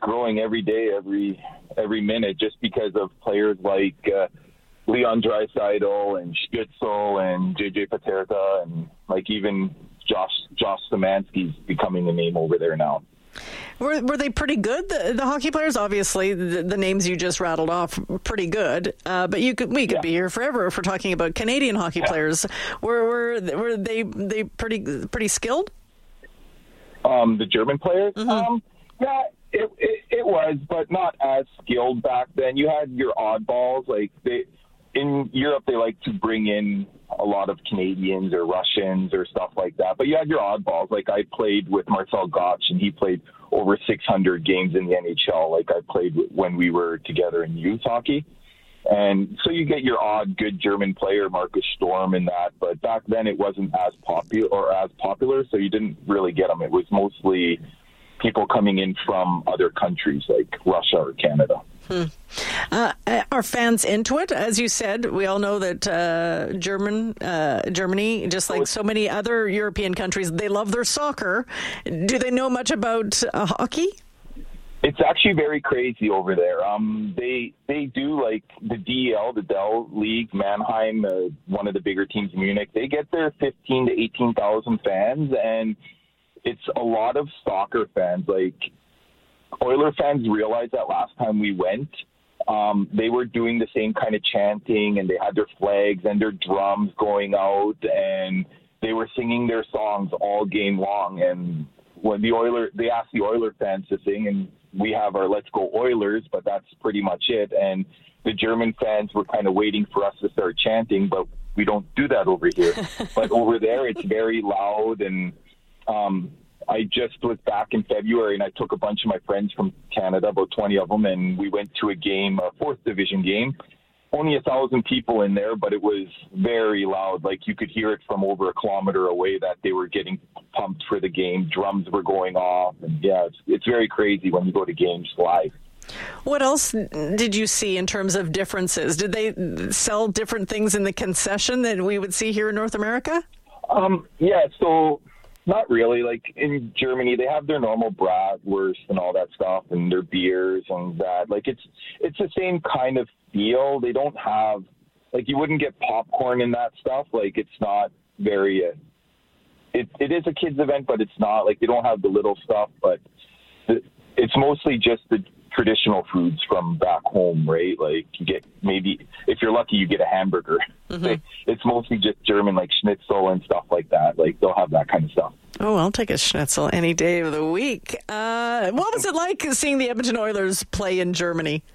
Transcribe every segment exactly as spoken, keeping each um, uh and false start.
growing every day, every every minute, just because of players like uh, Leon Draisaitl and Stützle and J J Paterka and like even Josh Josh Szymanski's becoming a name over there now. Were were they pretty good? The, the hockey players, obviously, the, the names you just rattled off, pretty good. Uh, but you could we could yeah. be here forever if we're talking about Canadian hockey yeah. players. Were were were they they pretty pretty skilled? Um, the German players, mm-hmm. um, yeah, it, it it was, but not as skilled back then. You had your oddballs, like they in Europe, they like to bring in a lot of Canadians or Russians or stuff like that. But you had your oddballs. Like I played with Marcel Gottsch, and he played over six hundred games in the N H L. Like I played when we were together in youth hockey. And so you get your odd good German player, Marcus Sturm, and that. But back then it wasn't as popular or as popular, so you didn't really get them. It was mostly people coming in from other countries like Russia or Canada. Hmm. Uh, are fans into it? As you said, we all know that uh, German, uh, Germany, just like so many other European countries, they love their soccer. Do they know much about uh, hockey? It's actually very crazy over there. Um, they they do like the D E L, the Dell League, Mannheim, uh, one of the bigger teams in Munich. They get their fifteen to eighteen thousand fans, and it's a lot of soccer fans. Like Oiler fans realized that last time we went, um, they were doing the same kind of chanting, and they had their flags and their drums going out, and they were singing their songs all game long. And when the Oiler, they asked the Oiler fans to sing, and we have our "Let's Go Oilers," but that's pretty much it. And the German fans were kind of waiting for us to start chanting, but we don't do that over here. But over there, it's very loud. And um, I just was back in February, and I took a bunch of my friends from Canada, about twenty of them, and we went to a game, a fourth division game. Only a thousand people in there, but it was very loud. Like you could hear it from over a kilometer away that they were getting pumped for the game. Drums were going off. And yeah, it's, it's very crazy when you go to games live. What else did you see in terms of differences? Did they sell different things in the concession that we would see here in North America? Um, yeah, so not really. Like in Germany, they have their normal bratwurst and all that stuff, and their beers and that. Like it's it's the same kind of feel. They don't have, like, you wouldn't get popcorn and that stuff. Like it's not very. Uh, it it is a kids event, but it's not like they don't have the little stuff. But the, it's mostly just the traditional foods from back home, right? Like you get, maybe if you're lucky, you get a hamburger. Mm-hmm. It's mostly just German, like schnitzel and stuff like that. Like they'll have that kind of stuff. Oh, I'll take a schnitzel any day of the week. Uh, what was it like seeing the Edmonton Oilers play in Germany?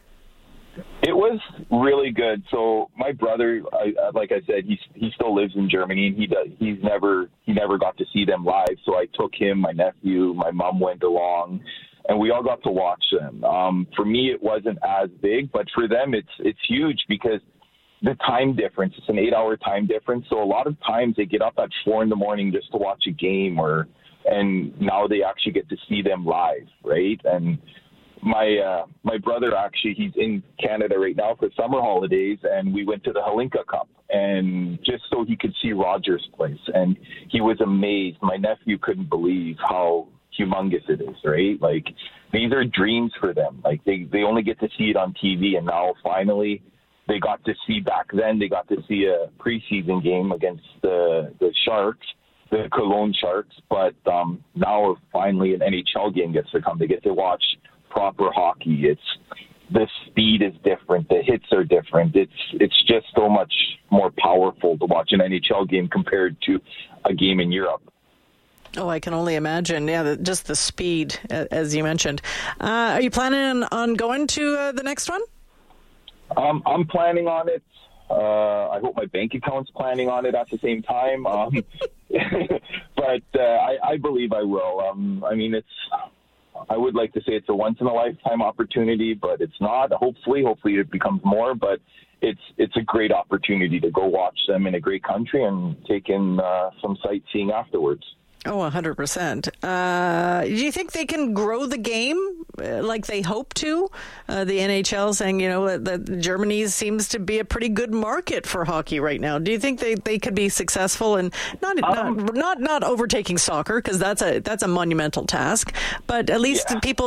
It was really good. So my brother, I, like I said, he he still lives in Germany, and he does, he's never he never got to see them live. So I took him, my nephew, my mom went along, and we all got to watch them. Um, for me, it wasn't as big, but for them, it's it's huge because the time difference. It's an eight-hour time difference. So a lot of times they get up at four in the morning just to watch a game, or and now they actually get to see them live, right? And my uh, my brother actually, he's in Canada right now for summer holidays, and we went to the Hlinka Cup, and just so he could see Rogers Place, and he was amazed. My nephew couldn't believe how humongous it is, right? Like these are dreams for them. Like they, they only get to see it on T V, and now finally they got to see, back then they got to see a preseason game against the the Sharks, the Cologne Sharks, but um, now finally an N H L game gets to come. They get to watch proper hockey. It's the speed is different, the hits are different. It's it's just so much more powerful to watch an N H L game compared to a game in Europe. Oh, I can only imagine. Yeah, the, just the speed, as you mentioned. Uh, are you planning on, on going to uh, the next one? Um, I'm planning on it. Uh, I hope my bank account's planning on it at the same time. Um, but uh, I, I believe I will. Um, I mean, it's. I would like to say it's a once-in-a-lifetime opportunity, but it's not. Hopefully, hopefully it becomes more. But it's it's a great opportunity to go watch them in a great country and take in uh, some sightseeing afterwards. Oh, one hundred percent. Uh, do you think they can grow the game uh, like they hope to? Uh, the N H L saying, you know, that, that Germany seems to be a pretty good market for hockey right now. Do you think they, they could be successful and not um, not, not not overtaking soccer, because that's a that's a monumental task, but at least yeah. people